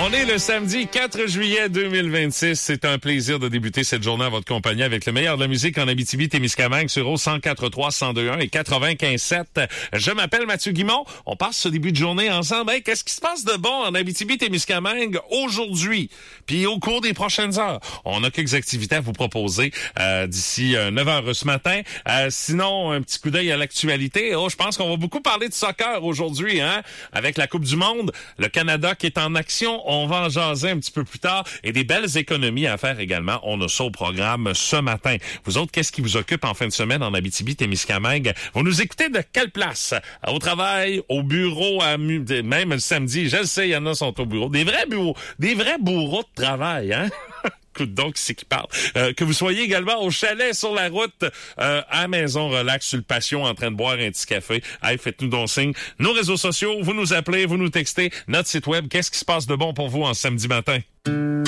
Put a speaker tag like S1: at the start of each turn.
S1: On est le samedi 4 juillet 2026. C'est un plaisir de débuter cette journée à votre compagnie avec le meilleur de la musique en Abitibi-Témiscamingue sur au 104.3, 102.1 et 95.7. Je m'appelle Mathieu Guimond. On passe ce début de journée ensemble. Hey, qu'est-ce qui se passe de bon en Abitibi-Témiscamingue aujourd'hui? Puis au cours des prochaines heures, on a quelques activités à vous proposer d'ici 9 heures ce matin. Sinon, un petit coup d'œil à l'actualité. Oh, je pense qu'on va beaucoup parler de soccer aujourd'hui, hein? Avec la Coupe du Monde, le Canada qui est en action. On va en jaser un petit peu plus tard et des belles économies à faire également. On a ça au programme ce matin. Vous autres, qu'est-ce qui vous occupe en fin de semaine en Abitibi-Témiscamingue? Vous nous écoutez de quelle place? Au travail, au bureau, même le samedi. Je le sais, il y en a qui sont au bureau. Des vrais bureaux, des vrais bourreaux de travail, hein? Donc, c'est qui parle. Que vous soyez également au chalet sur la route, à Maison Relax sur le patio en train de boire un petit café. Hey, faites-nous donc signe. Nos réseaux sociaux, vous nous appelez, vous nous textez. Notre site web, qu'est-ce qui se passe de bon pour vous en samedi matin?